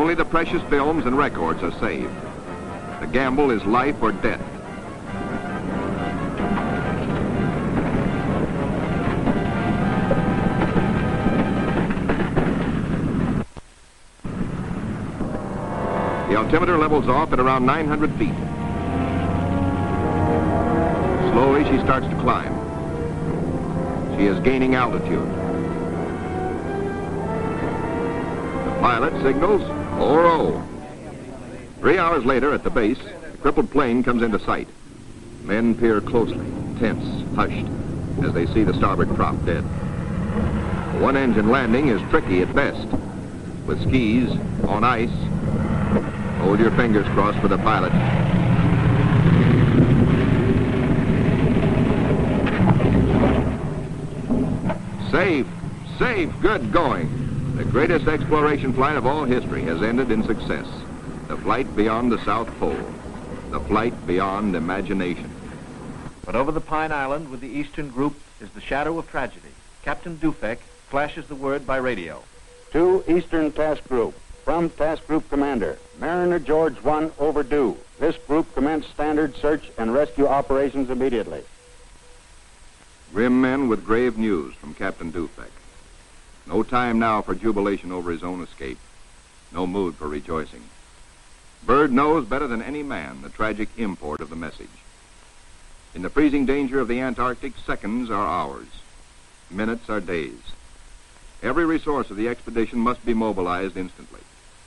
Only the precious films and records are saved. The gamble is life or death. The altimeter levels off at around 900 feet. Slowly, she starts to climb. She is gaining altitude. The pilot signals 4-0. 3 hours later, at the base, the crippled plane comes into sight. Men peer closely, tense, hushed, as they see the starboard prop dead. A one-engine landing is tricky at best. With skis, on ice, hold your fingers crossed for the pilot. Safe, safe, good going. The greatest exploration flight of all history has ended in success. The flight beyond the South Pole. The flight beyond imagination. But over the Pine Island with the Eastern Group is the shadow of tragedy. Captain Dufek flashes the word by radio. To Eastern Task Group. From Task Group Commander, Mariner George 1 overdue. This group commenced standard search and rescue operations immediately. Grim men with grave news from Captain Dufek. No time now for jubilation over his own escape. No mood for rejoicing. Byrd knows better than any man the tragic import of the message. In the freezing danger of the Antarctic, seconds are hours. Minutes are days. Every resource of the expedition must be mobilized instantly.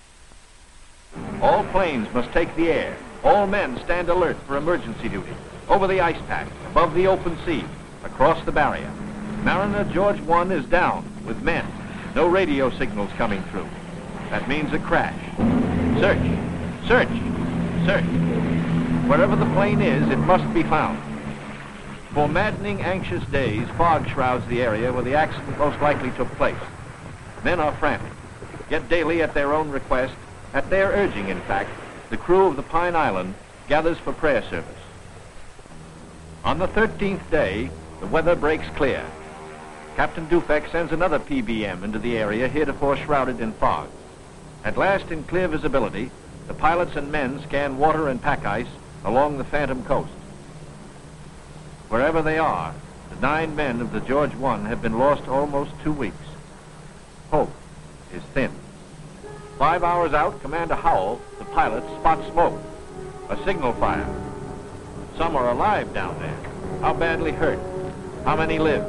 All planes must take the air. All men stand alert for emergency duty. Over the ice pack, above the open sea, across the barrier. Mariner George 1 is down with men. No radio signals coming through. That means a crash. Search, search, search. Wherever the plane is, it must be found. For maddening, anxious days, fog shrouds the area where the accident most likely took place. Men are frantic. Yet daily, at their own request, at their urging, in fact, the crew of the Pine Island gathers for prayer service. On the 13th day, the weather breaks clear. Captain Dufek sends another PBM into the area heretofore shrouded in fog. At last, in clear visibility, the pilots and men scan water and pack ice along the Phantom Coast. Wherever they are, the 9 men of the George 1 have been lost almost 2 weeks. Hope is thin. 5 hours out, Commander Howell, the pilot, spots smoke. A signal fire. Some are alive down there. How badly hurt? How many live?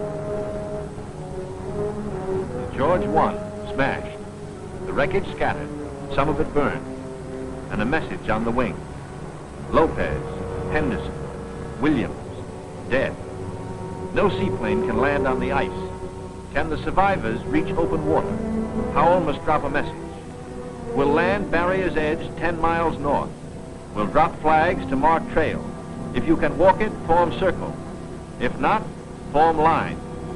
The George 1 smashed. The wreckage scattered, some of it burned. And a message on the wing. Lopez, Henderson, Williams, dead. No seaplane can land on the ice. Can the survivors reach open water? Howell must drop a message. We'll land Barrier's Edge 10 miles north. We'll drop flags to mark trail. If you can walk it, form circle. If not, form line.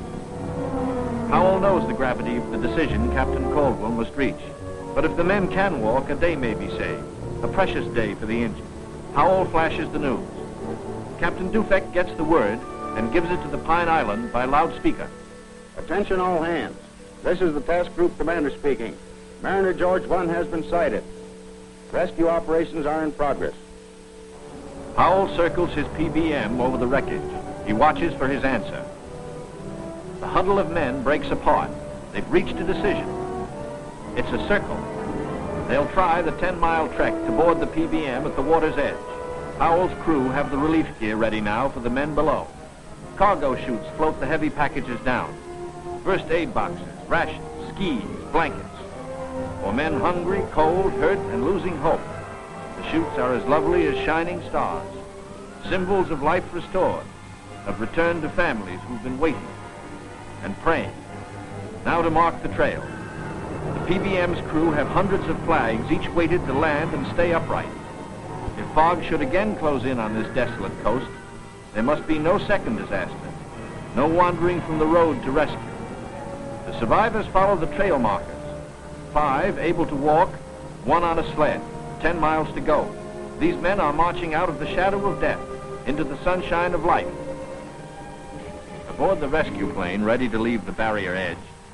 Howell knows the gravity of the decision Captain Caldwell must reach. But if the men can walk, a day may be saved. A precious day for the injured. Howell flashes the news. Captain Dufek gets the word and gives it to the Pine Island by loudspeaker. Attention all hands. This is the Task Group Commander speaking. Mariner George 1 has been sighted. Rescue operations are in progress. Howell circles his PBM over the wreckage. He watches for his answer. The huddle of men breaks apart. They've reached a decision. It's a circle. They'll try the 10-mile trek to board the PBM at the water's edge. Howell's crew have the relief gear ready now for the men below. Cargo chutes float the heavy packages down. First aid boxes, rations, skis, blankets. For men hungry, cold, hurt, and losing hope, the chutes are as lovely as shining stars. Symbols of life restored, of return to families who've been waiting and praying. Now to mark the trail. The PBM's crew have hundreds of flags, each weighted to land and stay upright. If fog should again close in on this desolate coast, there must be no second disaster, no wandering from the road to rescue. The survivors follow the trail markers. 5 able to walk, 1 on a sled, 10 miles to go. These men are marching out of the shadow of death into the sunshine of life. Aboard the rescue plane, ready to leave the barrier edge,